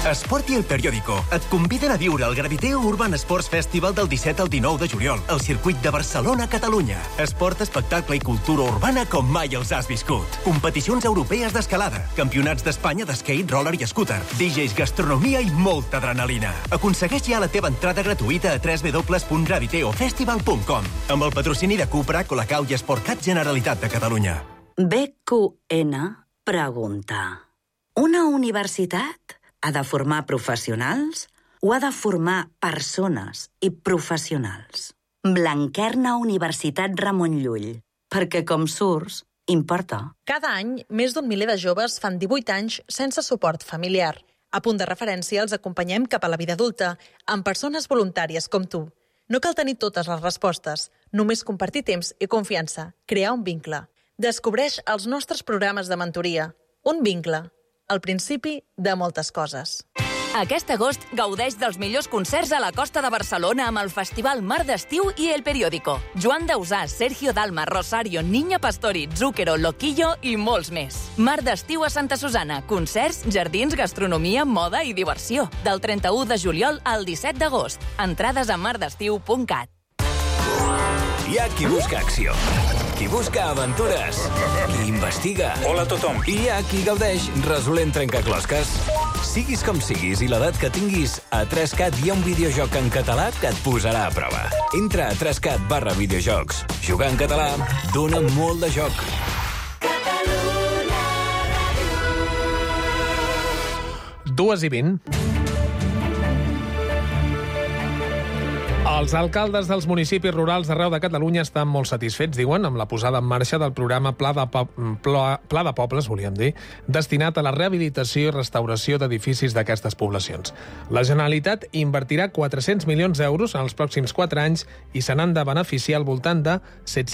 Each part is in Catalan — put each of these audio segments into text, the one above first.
Esport i El Periódico et conviden a viure el Graviteo Urban Sports Festival del 17 al 19 de juliol al circuit de Barcelona, Catalunya. Esport, espectacle i cultura urbana com mai els has viscut. Competicions europees d'escalada, campionats d'Espanya d'skate, roller i scooter, DJs, gastronomia i molta adrenalina. Aconsegueix ja la teva entrada gratuïta a www.graviteofestival.com amb el patrocini de Cupra, Colacau i Sportcat Generalitat de Catalunya. BQN pregunta: una universitat ha de formar professionals o ha de formar persones i professionals? Blanquerna Universitat Ramon Llull, perquè com surts, importa. Cada any, més d'un miler de joves fan 18 anys sense suport familiar. A punt de referència, els acompanyem cap a la vida adulta, amb persones voluntàries com tu. No cal tenir totes les respostes, només compartir temps i confiança, crear un vincle. Descobreix els nostres programes de mentoria. Un vincle. El principi de moltes coses. Aquest agost gaudeix dels millors concerts a la costa de Barcelona amb el Festival Mar d'Estiu i El Periódico. Joan Dausà, Sergio Dalma, Rosario, Niña Pastori, Zúquero, Loquillo i molts més. Mar d'Estiu a Santa Susana. Concerts, jardins, gastronomia, moda i diversió. Del 31 de juliol al 17 d'agost. Entrades a mardestiu.cat. Hi ha qui busca acció, qui busca aventures, qui investiga. Hola a tothom. I hi ha qui gaudeix resolent trencaclosques. Siguis com siguis i l'edat que tinguis, a 3CAT hi ha un videojoc en català que et posarà a prova. Entra a 3CAT/videojocs. Jugar en català dona molt de joc. 2:20. Els alcaldes dels municipis rurals d'arreu de Catalunya estan molt satisfets, diuen, amb la posada en marxa del programa Pla de Pobles, volíem dir, destinat a la rehabilitació i restauració d'edificis d'aquestes poblacions. La Generalitat invertirà 400 milions d'euros en els pròxims 4 anys i se n'han de beneficiar al voltant de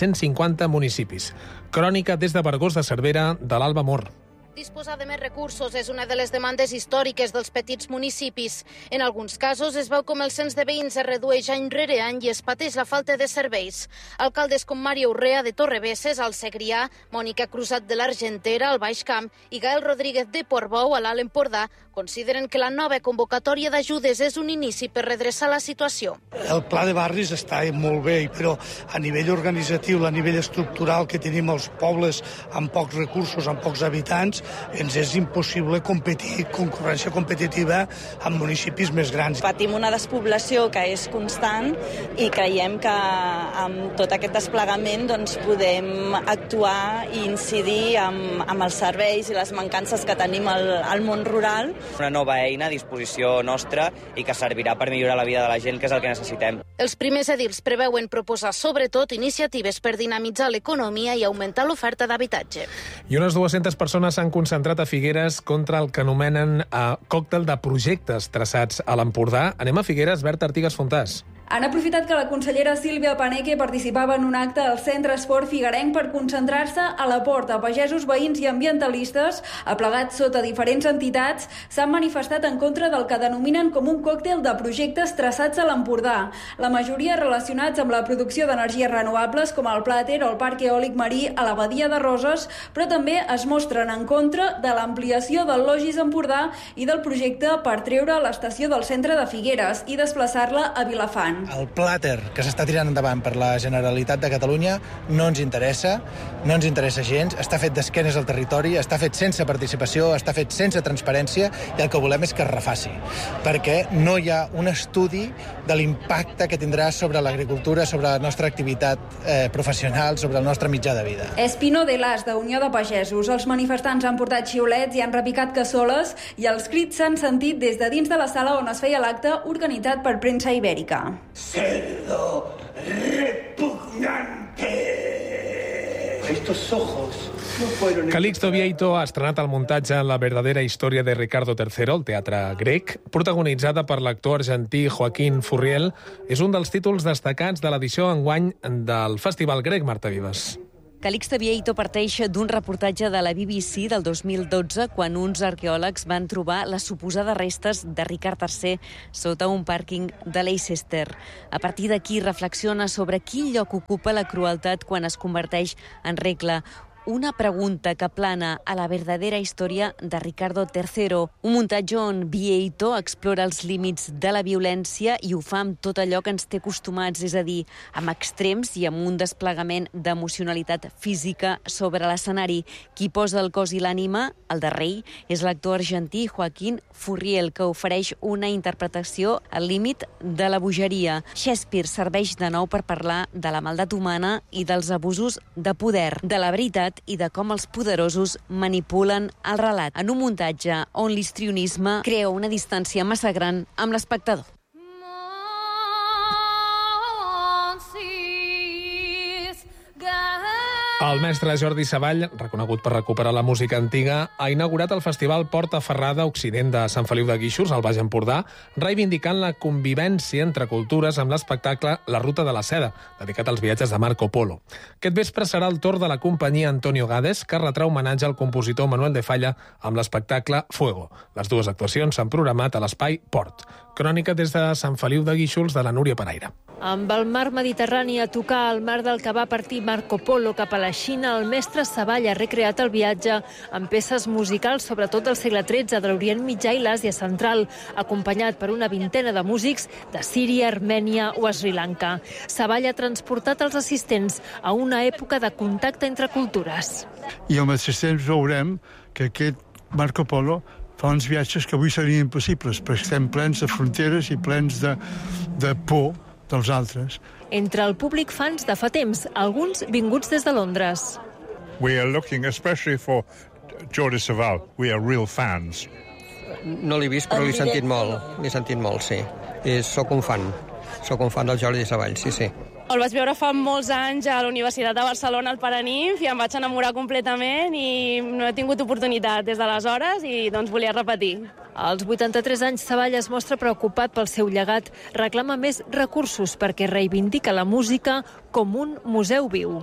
750 municipis. Crònica des de Vergós de Cervera, de l'Alba Mor. Disposar de més recursos és una de les demandes històriques dels petits municipis. En alguns casos es veu com el cens de veïns es redueix any rere any i es pateix la falta de serveis. Alcaldes com Mario Urrea de Torrebesses, al Segrià, Mònica Crusat de l'Argentera, al Baix Camp, i Gael Rodríguez de Portbou, a l'Alt Empordà, consideren que la nova convocatòria d'ajudes és un inici per redreçar la situació. El pla de barris està molt bé, però a nivell organitzatiu, a nivell estructural que tenim els pobles amb pocs recursos, amb pocs habitants, ens és impossible competir, concurrència competitiva amb municipis més grans. Patim una despoblació que és constant i creiem que amb tot aquest desplegament podem actuar i incidir amb els serveis i les mancances que tenim al món rural. Una nova eina a disposició nostra i que servirà per millorar la vida de la gent, que és el que necessitem. Els primers edils preveuen proposar sobretot iniciatives per dinamitzar l'economia i augmentar l'oferta d'habitatge. I unes 200 persones s'han concentrat a Figueres contra el que anomenen còctel de projectes traçats a l'Empordà. Anem a Figueres, Berta Artigas Fontàs. Han aprofitat que la consellera Sílvia Paneque participava en un acte al Centre Esport Figuerenc per concentrar-se a la porta. Pagesos, veïns i ambientalistes, aplegats sota diferents entitats, s'han manifestat en contra del que denominen com un còctel de projectes traçats a l'Empordà. La majoria relacionats amb la producció d'energies renovables, com el Plàter o el Parc Eòlic Marí a la Badia de Roses, però també es mostren en contra de l'ampliació del Logis Empordà i del projecte per treure l'estació del centre de Figueres i desplaçar-la a Vilafant. El Plàter que s'està tirant endavant per la Generalitat de Catalunya no ens interessa gens, està fet d'esquenes al territori, està fet sense participació, està fet sense transparència i el que volem és que es refaci, perquè no hi ha un estudi de l'impacte que tindrà sobre l'agricultura, sobre la nostra activitat professional, sobre el nostre mitjà de vida. Espino de l'As, de Unió de Pagesos. Els manifestants han portat xiulets i han repicat cassoles i els crits s'han sentit des de dins de la sala on es feia l'acte organitzat per Premsa Ibèrica. Cerdo repugnante. Estos ojos no fueron... Calixto Vieito ha estrenat el muntatge La verdadera història de Ricardo III, al teatre grec, protagonitzada per l'actor argentí Joaquín Furriel. És un dels títols destacats de l'edició enguany del Festival Grec, Marta Vives. Calixto Vieito parteix d'un reportatge de la BBC del 2012 quan uns arqueòlegs van trobar les suposades restes de Ricard III sota un pàrquing de Leicester. A partir d'aquí reflexiona sobre quin lloc ocupa la crueltat quan es converteix en regla. una pregunta que plana a la verdadera història de Ricardo III. Un muntatge on Vieito explora els límits de la violència i ho fa amb tot allò que ens té acostumats, és a dir, amb extrems i amb un desplegament d'emocionalitat física sobre l'escenari. Qui posa el cos i l'ànima, el de rei, és l'actor argentí Joaquín Furriel, que ofereix una interpretació al límit de la bogeria. Shakespeare serveix de nou per parlar de la maldat humana i dels abusos de poder, de la veritat i de com els poderosos manipulen el relat, en un muntatge on l'histrionisme crea una distància massa gran amb l'espectador. El mestre Jordi Savall, reconegut per recuperar la música antiga, ha inaugurat el festival Porta Ferrada Occident de Sant Feliu de Guíxols, al Baix Empordà, reivindicant la convivència entre cultures amb l'espectacle La Ruta de la Seda, dedicat als viatges de Marco Polo. Aquest vespre serà el torn de la companyia Antonio Gades, que retrà homenatge al compositor Manuel de Falla amb l'espectacle Fuego. Les dues actuacions s'han programat a l'espai Port. Crònica des de Sant Feliu de Guíxols de la Núria Paraire. Amb el mar Mediterrani a tocar, el mar del que va partir Marco Polo cap a la Xina, el mestre Savall ha recreat el viatge amb peces musicals, sobretot del segle XIII, de l'Orient Mitjà i l'Àsia Central, acompanyat per una vintena de músics de Síria, Armènia o Sri Lanka. Savall ha transportat els assistents a una època de contacte entre cultures. I amb els assistents veurem que aquest Marco Polo fa uns viatges que avui serien impossibles, perquè estem plens de fronteres i plens de por dels altres. Entre el públic fans de fa temps, alguns vinguts des de Londres. We are looking especially for Jordi Savall. We are real fans. No l'he vist, però l'he sentit molt, sí. Soc un fan del Jordi Savall, sí. El vaig veure fa molts anys a la Universitat de Barcelona, al Paranimf, i em vaig enamorar completament i no he tingut oportunitat des d'aleshores i doncs volia repetir. Als 83 anys, Savall es mostra preocupat pel seu llegat. Reclama més recursos perquè reivindica la música com un museu viu.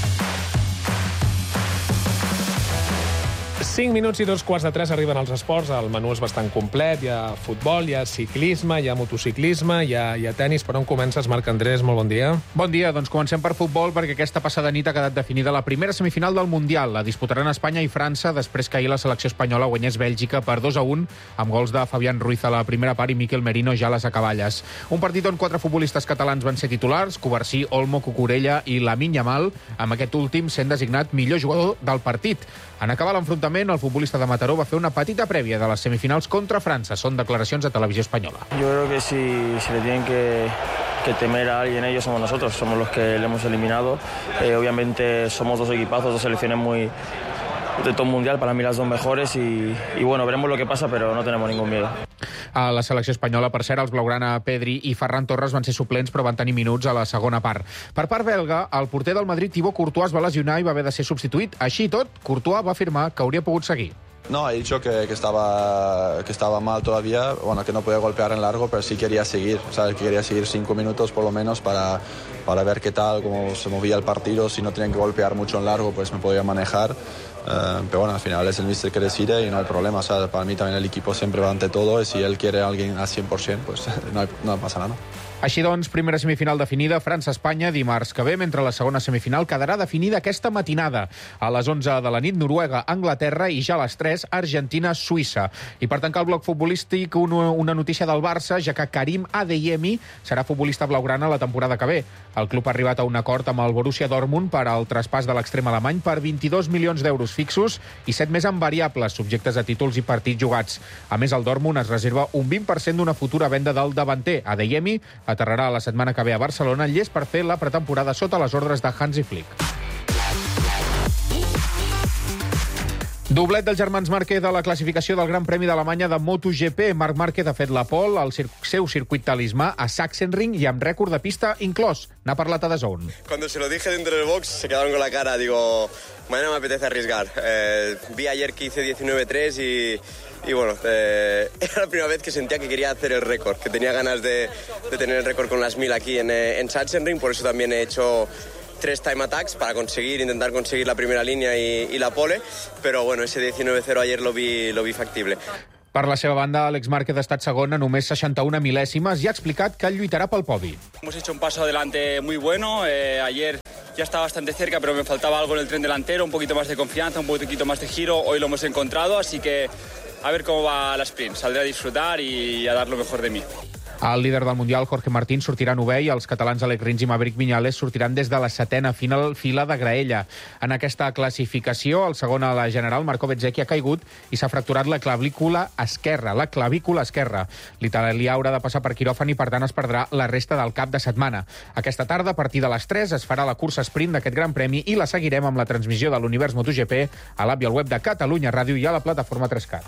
5 minuts i 2:15 arriben els esports. El menú és bastant complet. Hi ha futbol, hi ha ciclisme, hi ha motociclisme, hi ha tenis. Per on comences, Marc Andrés? Molt bon dia. Bon dia. Doncs comencem per futbol, perquè aquesta passada nit ha quedat definida la primera semifinal del Mundial. La disputaran Espanya i França, després que ahir la selecció espanyola guanyés Bèlgica per 2-1, amb gols de Fabián Ruiz a la primera part i Miquel Merino ja a les acaballes. Un partit on 4 futbolistes catalans van ser titulars: Covarsí, Olmo, Cucurella i Lamine Yamal, amb aquest últim sent designat millor jugador del partit. En acabar l'enfrontament, el futbolista de Mataró va fer una petita prèvia de les semifinals contra França. Són declaracions a Televisió Espanyola. Yo creo que si le tienen que temer a alguien, ellos somos nosotros, somos los que le hemos eliminado. Obviamente somos dos equipazos, dos selecciones de todo mundial, para mí las dos mejores y bueno, veremos lo que pasa, pero no tenemos ningún miedo. A la selecció espanyola, per cert, els blaugrana Pedri i Ferran Torres van ser suplents, però van tenir minuts a la segona part. Per part belga, el porter del Madrid, Thibaut Courtois, es va lesionar i va haver de ser substituït. Així i tot, Courtois va afirmar que hauria pogut seguir. No, he dicho que estaba mal todavía, bueno, que no podía golpear en largo, pero sí quería seguir, ¿sabes? Que quería seguir 5 minutos por lo menos para ver qué tal, cómo se movía el partido. Si no tenían que golpear mucho en largo, pues me podía manejar. Pero bueno, al final es el míster que decide y no hay problema. O sea, para mí también el equipo siempre va ante todo y si él quiere a alguien al 100%, pues no pasa nada. Així doncs, primera semifinal definida, França-Espanya, dimarts que ve, mentre la segona semifinal quedarà definida aquesta matinada. A les 11 de la nit, Noruega-Anglaterra i ja a les 3, Argentina-Suïssa. I per tancar el bloc futbolístic, una notícia del Barça, ja que Karim Adeyemi serà futbolista blaugrana la temporada que ve. El club ha arribat a un acord amb el Borussia Dortmund per al traspàs de l'extrem alemany per 22 milions d'euros fixos i 7 més en variables, subjectes a títols i partits jugats. A més, el Dortmund es reserva un 20% d'una futura venda del davanter. Adeyemi aterrarà la setmana que ve a Barcelona, llest per fer la pretemporada sota les ordres de Hansi Flick. Doblet dels germans Márquez a la classificació del Gran Premi d'Alemanya de MotoGP. Marc Márquez ha fet la pole al seu circuit talismà a Sachsenring i amb rècord de pista inclòs. N'ha parlat a DAZN. Cuando se lo dije dentro del box se quedaron con la cara. Digo, mañana me apetece arriesgar. Vi ayer que hice 19.3 y bueno, era la primera vez que sentía que quería hacer el récord, que tenía ganas de tener el récord con las 1000 aquí en Sachsenring. Por eso también he hecho 3 time attacks para intentar conseguir la primera línea y la pole, pero bueno, ese 19-0 ayer lo vi factible. Per la seva banda, Àlex Márquez ha estat segon a només 61 mil·lèsimes i ha explicat que lluitarà pel podi. Hemos hecho un paso adelante muy bueno. Ayer ya está bastante cerca, pero me faltaba algo en el tren delantero, un poquito más de confianza, un poquito más de giro. Hoy lo hemos encontrado, así que a ver cómo va la sprint. Saldré a disfrutar y a dar lo mejor de mí. El líder del Mundial, Jorge Martín, sortirà novè i els catalans Alex Rins i Maverick Viñales sortiran des de la 7a fila de graella. En aquesta classificació, el segon a la general, Marco Bezzecchi, ha caigut i s'ha fracturat la clavícula esquerra. L'italià haurà de passar per quiròfan i, per tant, es perdrà la resta del cap de setmana. Aquesta tarda, a partir de les 3, es farà la cursa sprint d'aquest gran premi i la seguirem amb la transmissió de l'Univers MotoGP a l'app i al web de Catalunya Ràdio i a la plataforma 3Cat.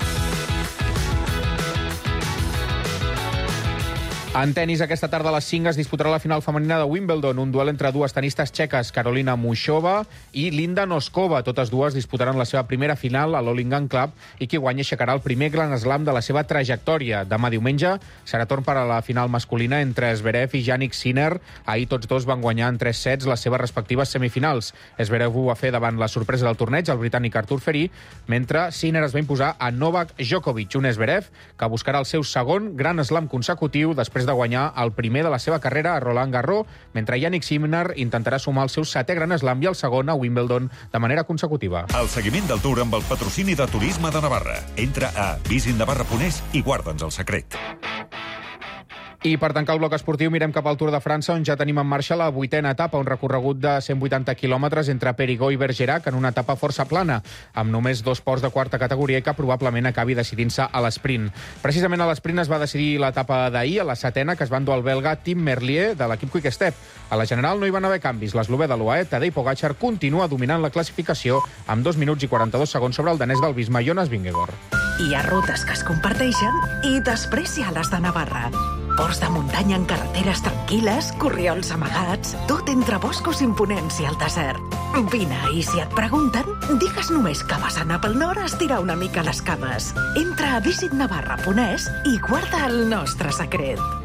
En tenis, aquesta tarda a les 5 es disputarà la final femenina de Wimbledon, un duel entre dues tenistes txeques, Karolina Muchova i Linda Noskova. Totes dues disputaran la seva primera final a l'All-England Club i qui guanyi aixecarà el primer Grand Slam de la seva trajectòria. Demà diumenge serà torn per a la final masculina entre Zverev i Jannik Sinner. Ahir tots dos van guanyar en 3 sets les seves respectives semifinals. Zverev ho va fer davant la sorpresa del torneig, el britànic Artur Ferry, mentre Sinner es va imposar a Novak Djokovic, un Zverev que buscarà el seu segon Grand Slam consecutiu després de guanyar el primer de la seva carrera a Roland Garros, mentre Jannik Sinner intentarà sumar el seu 7è Grand Slam i el segon a Wimbledon de manera consecutiva. El seguiment del Tour amb el patrocini de Turisme de Navarra. Entra a visitnavarra.es i guarda'ns el secret. I per tancar el bloc esportiu mirem cap al Tour de França, on ja tenim en marxa la 8a etapa, un recorregut de 180 quilòmetres entre Périgueux i Bergerac, en una etapa força plana, amb només 2 ports de quarta categoria i que probablement acabi decidint-se a l'esprint. Precisament a l'esprint es va decidir l'etapa d'ahir, a la 7a, que es va endur el belga Tim Merlier de l'equip Quick Step. A la general no hi van haver canvis. L'eslové de l'UAE, Tadej Pogačar, continua dominant la classificació amb 2 minuts i 42 segons sobre el danès del Visma, Jonas Vingegaard. Hi ha rutes que es comparteixen i després hi ha les de Navarra. Ports de muntanya en carreteres tranquil·les, corriols amagats, tot entre boscos imponents i el desert. Vine, i si et pregunten, digues només que vas anar pel nord a estirar una mica les cames. Entra a visitnavarra.es i guarda el nostre secret.